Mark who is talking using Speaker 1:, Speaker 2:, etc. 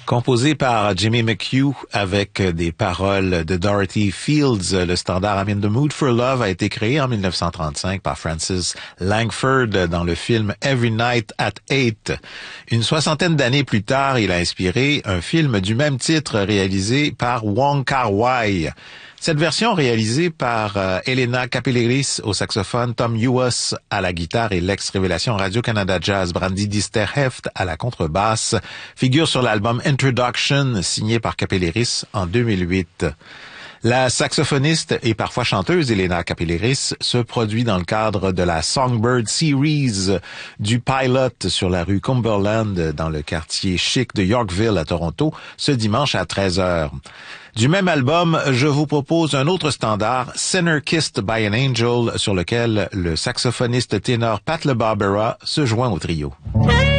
Speaker 1: Composé par Jimmy McHugh avec des paroles de Dorothy Fields, le standard I'm in the Mood for Love a été créé en 1935 par Francis Langford dans le film Every Night at Eight. Une soixantaine d'années plus tard, il a inspiré un film du même titre réalisé par Wong Kar-wai. Cette version réalisée par Elena Capelleris au saxophone, Tom Ewes à la guitare et l'ex-révélation Radio-Canada Jazz Brandy Disterheft à la contrebasse figure sur l'album Introduction signé par Capelleris en 2008. La saxophoniste et parfois chanteuse Elena Capelleris se produit dans le cadre de la Songbird Series du Pilot sur la rue Cumberland dans le quartier chic de Yorkville à Toronto ce dimanche à 13h. Du même album, je vous propose un autre standard, Sinner Kissed by an Angel, sur lequel le saxophoniste ténor Pat LeBarbera se joint au trio.